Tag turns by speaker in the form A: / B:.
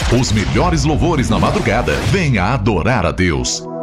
A: Os melhores louvores na madrugada. Venha adorar a Deus.